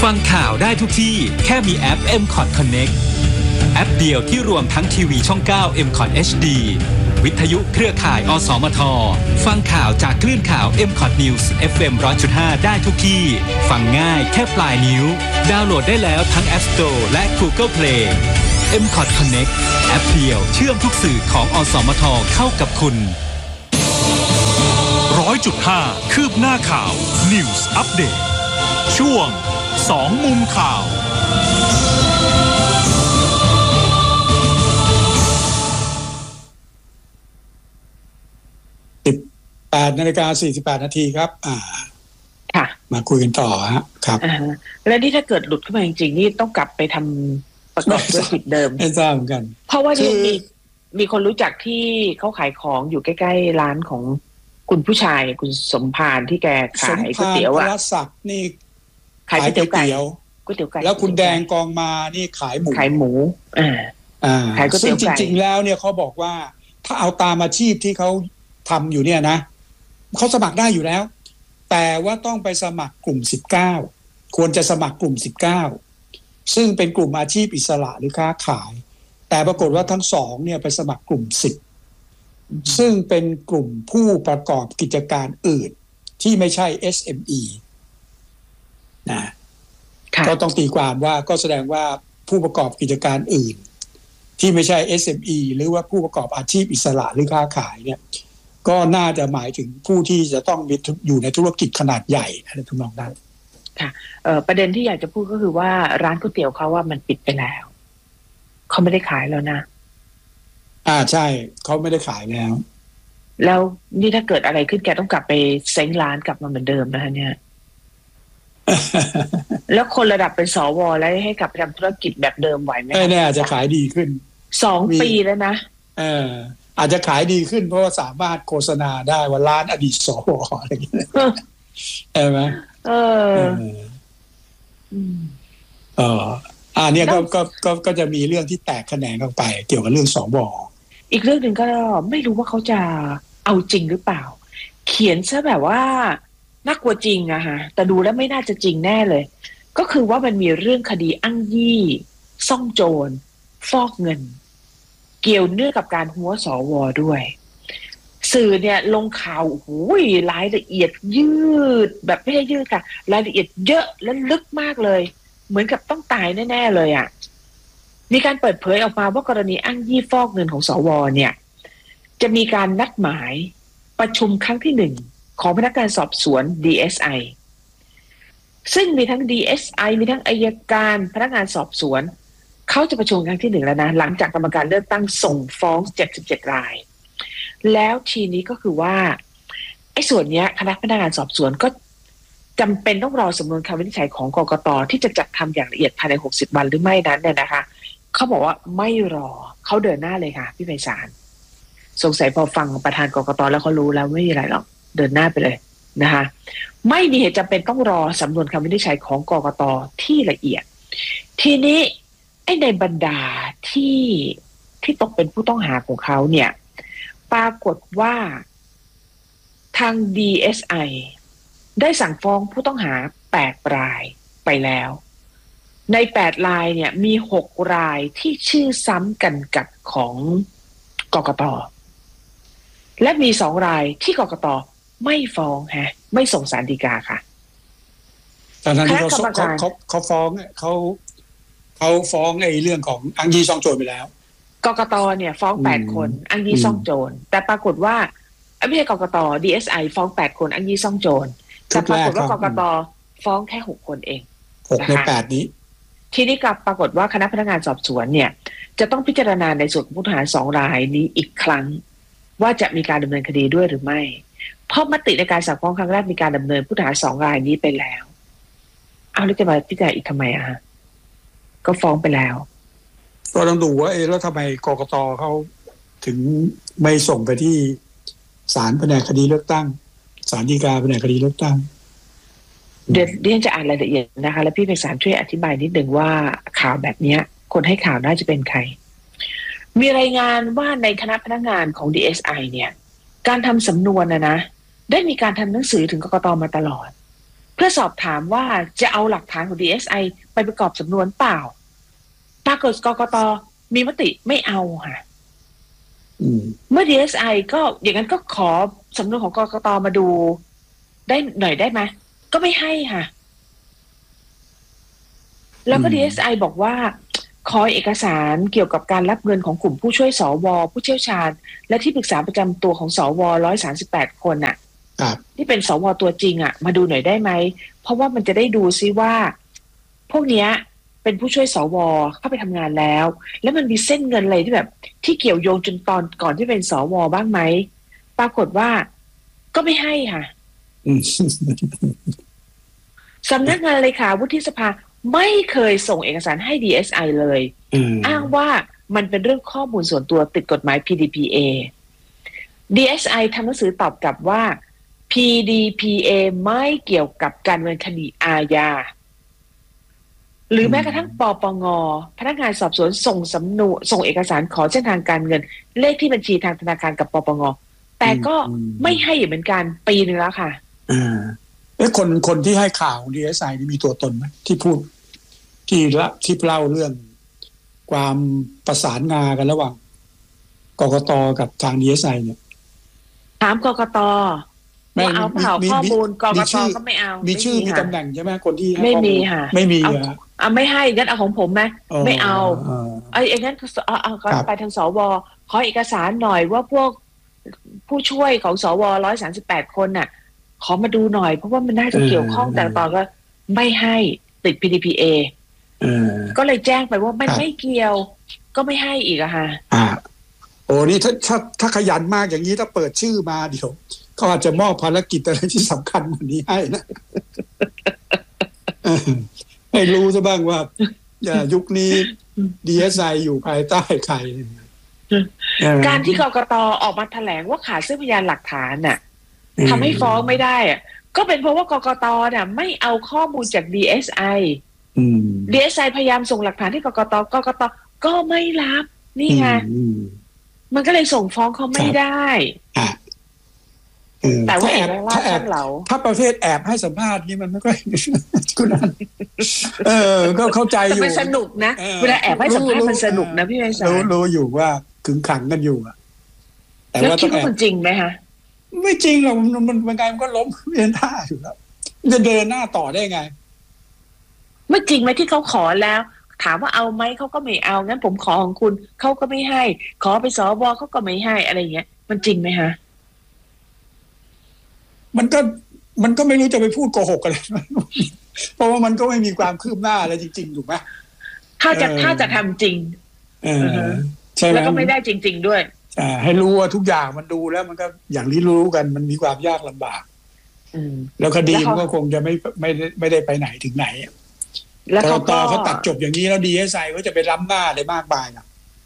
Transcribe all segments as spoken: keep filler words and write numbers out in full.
ฟังข่าวได้ทุกที่แค่มีแอป เอ็ม คอท Connect แอปเดียวที่รวมทั้งทีวีช่อง เก้า เอ็ม คอท เอช ดี วิทยุเครือข่ายอสมทฟังข่าวจากคลื่นข่าว เอ็ม คอท News เอฟ เอ็ม หนึ่งร้อยจุดห้า ได้ทุกที่ฟังง่ายแค่ปลายนิ้วดาวน์โหลดได้แล้วทั้ง App Store และ Google Play เอ็ม คอท Connect แอปเดียวเชื่อมทุกสื่อของอสมทเข้ากับคุณร้อยจุดห้าคืบหน้าข่าว News Update ช่วงสองมุมข่าวสิบแปดนาฬิกาสี่สิบแปดนาทีครับอ่าค่ะมาคุยกันต่อฮะครับอ่าแล้วนี่ถ้าเกิดหลุดขึ้นมาจริงๆนี่ต้องกลับไปทำประกอบด้วยจุดเดิมไม่ทราบเหมือนกันเพราะว่าที่มีมีคนรู้จักที่เขาขายของอยู่ใกล้ๆร้านของคุณผู้ชายคุณสมภารที่แกขายก๋วยเตี๋ยวอ่ะสมภารพระศักดิ์นี่ขายก๋วยเตี๋ยวไก่ก๋วยเตี๋ยวไก่แล้วคุณแดงกองมานี่ขายหมูขายหมูอ่าอ่าขายก๋วยเตี๋ยวไก่จริงๆแล้วเนี่ยเขาบอกว่าถ้าเอาตามอาชีพที่เขาทำอยู่เนี่ยนะเขาสมัครได้อยู่แล้วแต่ว่าต้องไปสมัครกลุ่มสิบเก้าควรจะสมัครกลุ่มสิบเก้าซึ่งเป็นกลุ่มอาชีพอิสระหรือค้าขายแต่ปรากฏว่าทั้งสองเนี่ยไปสมัครกลุ่มสิบซึ่งเป็นกลุ่มผู้ประกอบกิจการอื่นที่ไม่ใช่ เอส เอ็ม อี นะก็ต้องตีความว่าก็แสดงว่าผู้ประกอบกิจการอื่นที่ไม่ใช่ เอส เอ็ม อี หรือว่าผู้ประกอบอาชีพอิสระหรือค้าขายเนี่ยก็น่าจะหมายถึงผู้ที่จะต้องมีอยู่ในธุรกิจขนาดใหญ่อะไรทุกนองนั้นค่ะเอ่อประเด็นที่อยากจะพูดก็คือว่าร้านก๋วยเตี๋ยวเขาว่ามันปิดไปแล้วเขาไม่ได้ขายแล้วนะอ่าใช่เขาไม่ได้ขายแล้วแล้วนี่ถ้าเกิดอะไรขึ้นแกต้องกลับไปเซ้งร้านกลับมาเหมือนเดิมนะคะเนี่ย แล้วคนระดับเป็นสวแล้วให้กลับไปทำธุรกิจแบบเดิมไหวไหมไม่แน่อาจจะขายดีขึ้นสองปีแล้วนะเอออาจจะขายดีขึ้นเพราะว่าสามารถโฆษณาได้ว่าร้านอดีตสวอะไรอย่างเงี้ยใช่ไหมเออเอออ่าเนี่ยก็ก็ก็ก็จะมีเรื่องที่แตกแขนงออกไปเกี่ยวกับเรื่องสวอีกเรื่องหนึ่งก็ไม่รู้ว่าเขาจะเอาจริงหรือเปล่าเขียนซะแบบว่าน่ากลัวจริงอะฮะแต่ดูแล้วไม่น่าจะจริงแน่เลยก็คือว่ามันมีเรื่องคดีอ้างยี่ซ่องโจรฟอกเงินเกี่ยวเนื่องกับการหัวสวด้วยสื่อเนี่ยลงข่าวโอ้โหรายละเอียดยืดแบบไม่ใช่ยืดค่ะรายละเอียดเยอะและลึกมากเลยเหมือนกับต้องตายแน่ๆเลยอ่ะมีการเปิดเผยออกมาว่ากรณีอ้างยี่ฟอกเงินของสวเนี่ยจะมีการนัดหมายประชุมครั้งที่หนึ่งของพนักงานสอบสวน ดี เอส ไอ ซึ่งมีทั้ง ดี เอส ไอ มีทั้งอัยการพนักงานสอบสวนเขาจะประชุมครั้งที่หนึ่งแล้วนะหลังจากกรรมการเลือกตั้งส่งฟ้องเจ็ดสิบเจ็ดรายแล้วทีนี้ก็คือว่าไอ้ส่วนนี้คณะพนักงานสอบสวนก็จำเป็นต้องรอสำนวนคำวินิจฉัยของกกต.ที่จะจัดทำอย่างละเอียดภายในหกสิบวันหรือไม่นั้นเนี่ยนะคะเขาบอกว่าไม่รอเขาเดินหน้าเลยค่ะพี่ไพศาลสงสัยพอฟังประธานกกต.แล้วเขารู้แล้วไม่มีอะไรหรอกเดินหน้าไปเลยนะคะไม่มีเหตุจำเป็นต้องรอสำนวนคำวินิจฉัยของกกต.ที่ละเอียดทีนี้ไอ้ในบรรดาที่ที่ตกเป็นผู้ต้องหาของเขาเนี่ยปรากฏว่าทาง ดี เอส ไอ ได้สั่งฟ้องผู้ต้องหาแปดรายไปแล้วในแปดรายเนี่ยมีหกรายที่ชื่อซ้ำกันกับของกกต.และมีสองรายที่กกต.ไม่ฟ้องฮะไม่ส่งศาลฎีกาค่ะแต่ทางที่เขาเขาเขาฟ้องเขาเขาฟ้องไอ้เรื่องของอ้างยี่ซ่องโจรไปแล้วกกต.เนี่ยฟ้องแปดคนอ้างยี่ซ่องโจรแต่ปรากฏว่าไม่ใช่กกต. ดี เอส ไอ ฟ้องแปดคนอ้างยี่ซ่องโจรแต่ปรากฏว่ากกต.ฟ้องแค่หกคนเองหกในแปดนี้ทีนี้กลับปรากฏว่าคณะพนักงานสอบสวนเนี่ยจะต้องพิจารณาในส่วนของผู้ต้องหาสองรายนี้อีกครั้งว่าจะมีการดำเนินคดีด้วยหรือไม่เพราะมติในการสั่งฟ้องครั้งแรกมีการดำเนินผู้ต้องหาสองรายนี้ไปแล้วเอาแล้วจะมาพิจารณาอีกทำไมอะฮะก็ฟ้องไปแล้วก็ต้องดูว่าเออแล้วทำไมกกต.เขาถึงไม่ส่งไปที่ศาลแผนกคดีเลือกตั้งศาลฎีกาแผนกคดีเลือกตั้งเดี๋ยวเรียนจะอ่านรายละเอียดนะคะแล้วพี่ไพศาลช่วยอธิบายนิดหนึ่งว่าข่าวแบบนี้คนให้ข่าวน่าจะเป็นใครมีรายงานว่าในคณะพนักงานของ ดี เอส ไอ เนี่ยการทำสำนวนนะนะได้มีการทำหนังสือถึงกกต.มาตลอดเพื่อพื่อสอบถามว่าจะเอาหลักฐานของ ดี เอส ไอ ไปประกอบสำนวนเปล่าปรากฏกกต.มีมติไม่เอาค่ะเมื่อ ดี เอส ไอ ก็อย่างนั้นก็ขอสำนวนของกกต.มาดูได้หน่อยได้ไหมก็ไม่ให้ค่ะแล้วก็ ดี เอส ไอ บอกว่าขอเอกสารเกี่ยวกับการรับเงินของกลุ่มผู้ช่วยสวผู้เชี่ยวชาญและที่ปรึกษาประจำตัวของสวหนึ่งร้อยสามสิบแปดคนน่ะที่เป็นสวตัวจริงอ่ะมาดูหน่อยได้ไหมเพราะว่ามันจะได้ดูซิว่าพวกเนี้ยเป็นผู้ช่วยสวเข้าไปทำงานแล้วแล้วมันมีเส้นเงินอะไรที่แบบที่เกี่ยวโยงจนตอนก่อนที่เป็นสวบ้างไหมปรากฏว่าก็ไม่ให้ค่ะสำนักงานเลขาวุฒิสภาไม่เคยส่งเอกสารให้ ดี เอส ไอ เลยอ้างว่ามันเป็นเรื่องข้อมูลส่วนตัวติดกฎหมาย พี ดี พี เอ ดี เอส ไอ ทำหนังสือตอบกลับว่า พี ดี พี เอ ไม่เกี่ยวกับการดำเนินคดีอาญาหรือแม้กระทั่งปปงพนักงานสอบสวนส่งสำนวนส่งเอกสารขอเส้นทางการเงินเลขที่บัญชีทางธนาคารกับปปงแต่ก็ไม่ให้เหมือนกันปีนึงแล้วค่ะเอ๊ะคนคนที่ให้ข่าว ดี เอส ไอ นี่มีตัวตนไหมที่พูดที่ละที่เล่าเรื่องความประสานงานกันระหว่างกกตกับทาง ดี เอส ไอ เนี่ยถามกกตว่าเอาเปล่าข้อมูลกกตก็ไม่เอามีชื่อมีตำแหน่งใช่ไหมคนที่ไม่มีค่ะไม่มีเหรออ่ะไม่ให้งั้นเอาของผมไหมไม่เอาไอ้งั้นเอาเอาไปทางสวขอเอกสารหน่อยว่าพวกผู้ช่วยของสวหนึ่งร้อยสามสิบแปดคนน่ะขอมาดูหน่อยเพราะว่ามันน่าจะเกี่ยวข้องแต่ต่อก็ไม่ให้ติด พี ดี พี เอ ก็เลยแจ้งไปว่ามันไม่เกี่ยวก็ไม่ให้อีกอะค่ะอ่าโอ้นี่ถ้าถ้าถ้าขยันมากอย่างนี้ถ้าเปิดชื่อมาเดี๋ยวเขาอาจจะมอบภารกิจอะไรที่สำคัญกว่านี้ให้นะให้รู้ซะบ้างว่ายุคนี้ ดี เอส ไอ อยู่ภายใต้ใครการที่กกต.ออกมาแถลงว่าขาดซึ่งพยานหลักฐานน่ะทำให้ฟ้องไม่ได้อะก็เป็นเพราะว่ากกต.เนี่ยไม่เอาข้อมูลจาก ดี เอส ไอ ดี เอส ไอ พยายามส่งหลักฐานที่กกต.กกต.ก็ไม่รับนี่ไงมันก็เลยส่งฟ้องเขาไม่ได้แต่ว่าแอบถ้าแอบถ้าประเภทแอบให้สัมภาษณ์นี่มันไม่ค่อยคุณนั่นเออก็เข้าใจอยู่มันสนุกนะเวลาแอบให้สัมภาษณ์มันสนุกนะพี่ไพศาลรู้รู้อยู่ว่าขึงขังกันอยู่อะแต่ว่าคิดว่ามันจริงไหมคะไม่จริงหรอกมันมันมันไงมันก็ล้มเวียนท่าอยู่แล้วจะเดินหน้าต่อได้ไงไม่จริงไหมที่เขาขอแล้วถามว่าเอาไหมเขาก็ไม่เอางั้นผมขอของคุณเขาก็ไม่ให้ขอไปสวเขาก็ไม่ให้อะไรอย่างเงี้ยมันจริงไหมคะมันก็มันก็ไม่รู้จะไปพูดโกหกอะไรเพราะว่ามันก็ไม่มีความคืบหน้าอะไรจริงๆถูกไหมถ้าจะถ้าจะทำจริงใช่แล้วก็ไม่ได้จริงๆด้วยให้รู้ว่าทุกอย่างมันดูแล้วมันก็อย่างที่รู้กันมันมีความยากลำบากแล้วคดีมันก็คงจะไม่ไม่ไม่ได้ไปไหนถึงไหนแล้วเขาต่อเขาตัดจบอย่างนี้แล้ว ดี เอส ไอ ก็จะไปล้ำหน้าอะไรมากมายนะ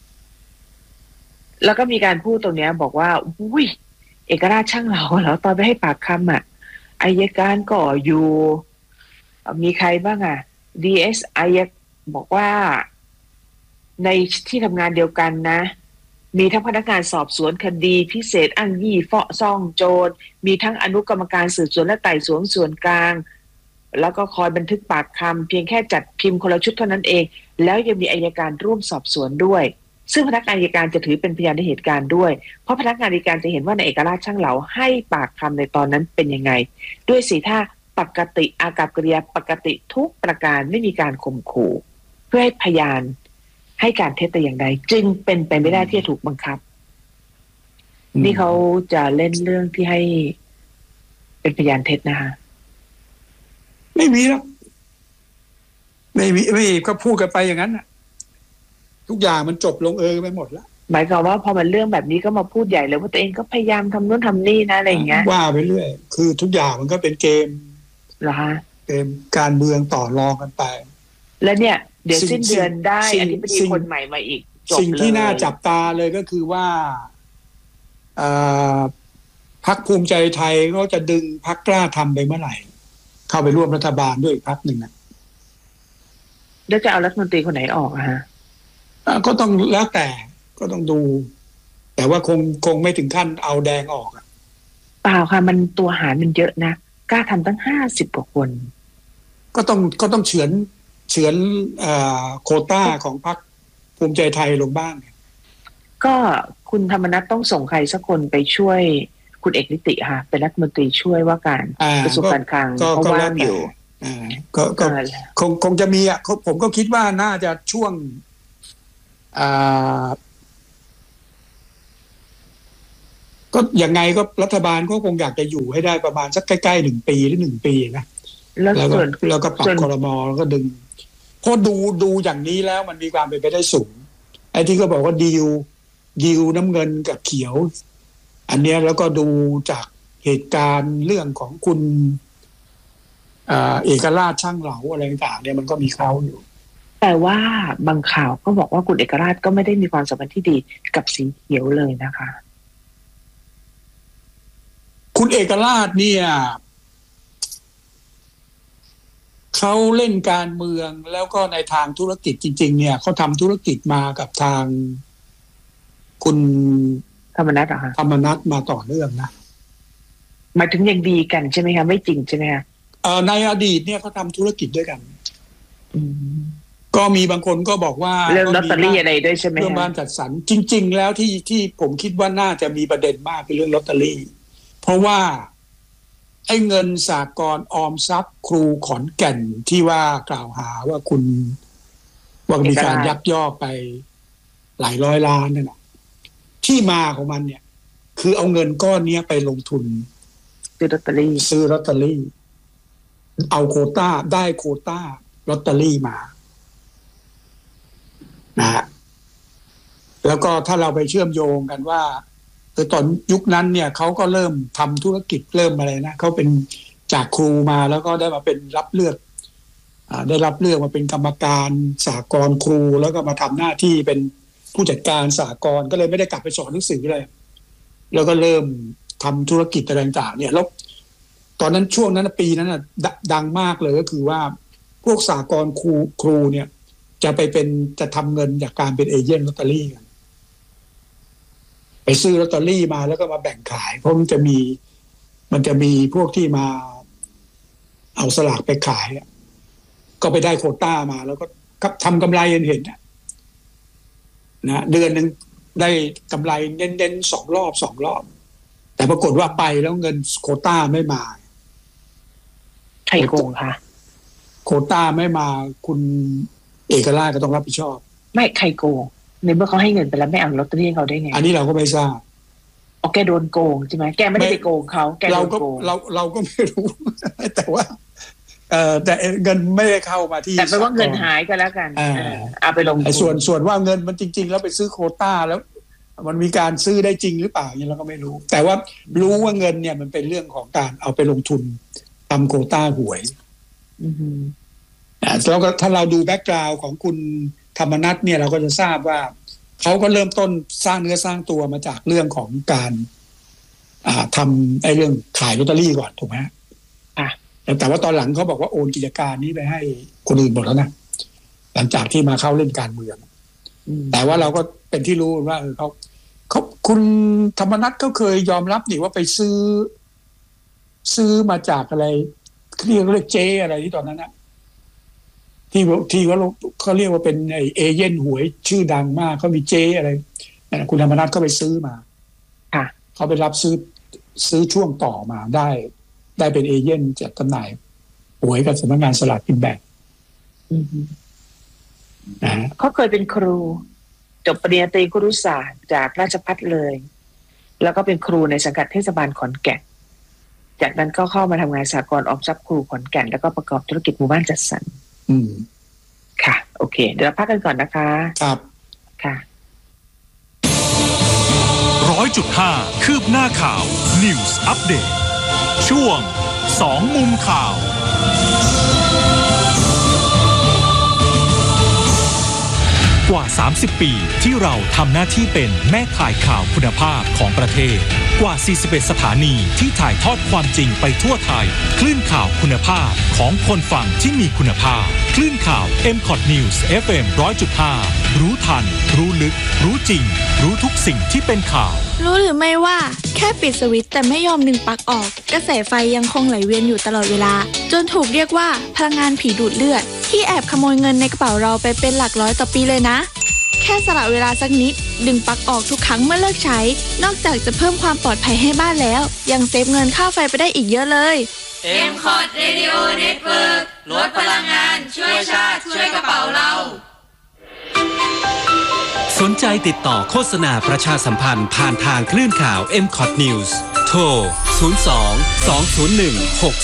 แล้วก็มีการพูดตรงนี้บอกว่าอุ้ยเอกราชช่างเราเหรอตอนไปให้ปากคำอ่ะอัยการก็อยู่มีใครบ้างอ่ะ ดี เอส ไอ บอกว่าในที่ทำงานเดียวกันนะมีทั้งพนักงานสอบสวนคดีพิเศษอ้างยี่เฟาะซ่องโจรมีทั้งอนุกรรมการสืบสวนและไต่สวนส่วนกลางแล้วก็คอยบันทึกปากคำเพียงแค่จัดพิมพ์คนละชุดเท่านั้นเองแล้วยังมีอัยการร่วมสอบสวนด้วยซึ่งพนักงานอัยการจะถือเป็นพยานในเหตุการณ์ด้วยเพราะพนักงานอัยการจะเห็นว่าในเอกราชช่างเหลาให้ปากคำในตอนนั้นเป็นยังไงด้วยสีท่าปกติอากัปกิริยาปกติทุกประการไม่มีการข่มขู่เพื่อให้พยานให้การเท็จแต่อย่างใดจึงเป็นไปไม่ได้ที่จะถูกบังคับนี่เขาจะเล่นเรื่องที่ให้เป็นพยานเท็จนะคะไม่มีหรอกไม่มีไม่ก็พูดกันไปอย่างนั้นน่ะทุกอย่างมันจบลงเออไปหมดแล้วหมายความว่าพอมันเรื่องแบบนี้ก็มาพูดใหญ่เลยว่าตัวเองก็พยายามทำนู่นทำนี่นะอะไรอย่างเงี้ยว่าไปเรื่อยคือทุกอย่างมันก็เป็นเกมเหรอฮะเกมการเมืองต่อรองกันไปแล้วเนี่ยเดี๋ยวสิ้นเดือนได้อธิบดีคนใหม่มาอีกจบเลยสิ่งที่น่าจับตาเลยก็คือว่าพรรคภูมิใจไทยเขาจะดึงพรรคกล้าทำไปเมื่อไหร่เข้าไปร่วมรัฐบาลด้วยอีกพรรคหนึ่งนะแล้วจะเอารัฐมนตรีคนไหนออกอะฮะก็ต้องแล้วแต่ก็ต้องดูแต่ว่าคงคงไม่ถึงขั้นเอาแดงออกอะเปล่าค่ะมันตัวหารมันเยอะนะกล้าทำตั้งห้าสิบกว่าคนก็ต้องก็ต้องเฉือนเฉือนโควต้าของพรรคภูมิใจไทยลงบ้างก็คุณธรรมนัสต้องส่งใครสักคนไปช่วยคุณเอกนิติค่ะเป็นรัฐมนตรีช่วยว่าการกระทรวงการคลังเพราะว่างอยู่ก็คงคงจะมีอ่ะผมก็คิดว่าน่าจะช่วงก็ยังไงก็รัฐบาลก็คงอยากจะอยู่ให้ได้ประมาณสักใกล้ๆหนึ่งปีหรือหนึ่งปีนะแล้วก็แล้วก็ปรับครม.แล้วก็ดึงเพราะดูดูอย่างนี้แล้วมันมีความเป็นไปได้สูงไอ้ที่ก็บอกว่าดีลดีลน้ำเงินกับเขียวอันนี้แล้วก็ดูจากเหตุการณ์เรื่องของคุณเอกราชช่างเหลาอะไรต่างๆเนี่ยมันก็มีเขาอยู่แต่ว่าบางข่าวก็บอกว่าคุณเอกราชก็ไม่ได้มีความสัมพันธ์ที่ดีกับสีเขียวเลยนะคะคุณเอกราชเนี่ยเขาเล่นการเมืองแล้วก็ในทางธุรกิจจริงๆเนี่ยเขาทำธุรกิจมากับทางคุณธรรมนัสเหรอคะธรรมนัสมาต่อเนื่องนะหมายถึงยังดีกันใช่ไหมคะไม่จริงใช่ไหมคะเอ่อในอดีตเนี่ยเขาทำธุรกิจด้วยกันก็มีบางคนก็บอกว่าเรื่องลอตเตอรี่อะไรด้วยใช่ไหมเรื่องบ้านจัดสรรจริงๆแล้วที่ที่ผมคิดว่าน่าจะมีประเด็นมากเป็นเรื่องลอตเตอรี่เพราะว่าไอ้เงินสหกรณ์ออมทรัพย์ครูขอนแก่นที่ว่ากล่าวหาว่าคุณว่ามีการยักยอกไปหลายร้อยล้านนั่นแหละที่มาของมันเนี่ยคือเอาเงินก้อนนี้ไปลงทุนซื้อลอตเตอรี่ซื้อลอตเตอรี่เอาโควต้าได้โควต้าลอตเตอรี่มานะฮะแล้วก็ถ้าเราไปเชื่อมโยงกันว่าคือตอนยุคนั้นเนี่ยเขาก็เริ่มทำธุรกิจเริ่มอะไรนะเขาเป็นจากครูมาแล้วก็ได้มาเป็นรับเลือกอ่าได้รับเลือกมาเป็นกรรมการสหกรณ์ครูแล้วก็มาทำหน้าที่เป็นผู้จัดการสหกรณ์ก็เลยไม่ได้กลับไปสอนหนังสือเลยแล้วก็เริ่มทำธุรกิจอะไรต่างๆเนี่ยแล้วตอนนั้นช่วงนั้นปีนั้นน่ะดังมากเลยก็คือว่าพวกสหกรณ์ครูครูเนี่ยจะไปเป็นจะทำเงินจากการเป็นเอเจนต์ลอตเตอรี่กันไปซื้อลอตเตอรี่มาแล้วก็มาแบ่งขายเพราะมันจะมีมันจะมีพวกที่มาเอาสลากไปขายก็ไปได้โควต้ามาแล้วก็ทำกำไรเห็นๆนะเดือนนึงได้กำไรเน้นๆสองรอบสองรอบแต่ปรากฏว่าไปแล้วเงินโควต้าไม่มาใครโกงคะโควต้าไม่มาคุณเอกราชก็ต้องรับผิดชอบไม่ใครโกงในเมื่อเขาให้เงินไปแล้วไม่เอาลอตเตอรี่เขาได้ไงอันนี้เราก็ไม่ทราบอ๋อแกโดนโกงใช่ไหมแกไม่ได้ไปโกงเขาแกโดนโกงเราเราก็ไม่รู้แต่ว่าเออแต่เงินไม่ได้เข้ามาที่แต่แปลว่าเงินหายก็แล้วกันเอาไปลงทุนส่วนส่วนว่าเงินมันจริงๆแล้วไปซื้อโควต้าแล้วมันมีการซื้อได้จริงหรือเปล่าเนี่ยเราก็ไม่รู้แต่ว่ารู้ว่าเงินเนี่ยมันเป็นเรื่องของการเอาไปลงทุนทำโควต้าหวยแล้วก็ถ้าเราดูแบ็กกราวด์ของคุณธรรมนัสเนี่ยเราก็จะทราบว่าเขาก็เริ่มต้นสร้างเนื้อสร้างตัวมาจากเรื่องของการอ่าทำไอ้เรื่องขายลอตเตอรี่ก่อนถูกไหมอ่ะแต่ว่าตอนหลังเขาบอกว่าโอนกิจการนี้ไปให้คนอื่นหมดแล้วนะหลังจากที่มาเข้าเล่นการเมืองแต่ว่าเราก็เป็นที่รู้ว่าเขาเขาคุณธรรมนัสเขาเคยยอมรับนี่ว่าไปซื้อซื้อมาจากอะไรเรียกเรียกเจอะไรที่ตอนนั้นนะที่ที่ว่าเขาเรียกว่าเป็นไอเอเย่นหวยชื่อดังมากเขามีเจอะไรคุณธรรมนัสเขาไปซื้อมาเขาไปรับซื้อซื้อช่วงต่อมาได้ได้เป็นเอเย่นจัดจำหน่ายหวยกับสำนักงานสลากกินแบ่งเขาเคยเป็นครูจบปริญญาตรีครุศาสตร์จากราชภัฏเลยแล้วก็เป็นครูในสังกัดเทศบาลขอนแก่นจากนั้นก็เข้ามาทำงานสหกรณ์ออมทรัพย์ครูขอนแก่นแล้วก็ประกอบธุรกิจหมู่บ้านจัดสรรอืมค่ะโอเคเดี๋ยวเราพักกันก่อนนะคะครับค่ะร้อยจุดห้าคืบหน้าข่าว News Update ช่วงสองมุมข่าวกว่าสามสิบปีที่เราทำหน้าที่เป็นแม่ข่ายข่าวคุณภาพของประเทศกว่าสี่สิบเอ็ดสถานีที่ถ่ายทอดความจริงไปทั่วไทยคลื่นข่าวคุณภาพของคนฟังที่มีคุณภาพคลื่นข่าวเอ็ม ซี โอ ที News เอฟ เอ็ม หนึ่งร้อยจุดห้า รู้ทัน รู้ลึก รู้จริง รู้ทุกสิ่งที่เป็นข่าวรู้หรือไม่ว่าแค่ปิดสวิตช์แต่ไม่ยอมดึงปลั๊กออกกระแสไฟยังคงไหลเวียนอยู่ตลอดเวลาจนถูกเรียกว่าพลังงานผีดูดเลือดที่แอบขโมยเงินในกระเป๋าเราไปเป็นหลักร้อยต่อปีเลยนะแค่สละเวลาสักนิดดึงปลั๊กออกทุกครั้งเมื่อเลิกใช้นอกจากจะเพิ่มความปลอดภัยให้บ้านแล้วยังเซฟเงินค่าไฟไปได้อีกเยอะเลยเอ็ม ซี โอ ที Radio Network ลดพลังงานช่วยชาติช่วยกระเป๋าเราสนใจติดต่อโฆษณาประชาสัมพันธ์ผ่านทางคลื่นข่าว เอ็ม ซี โอ ที News โทร ศูนย์ สอง สอง ศูนย์ หนึ่ง หก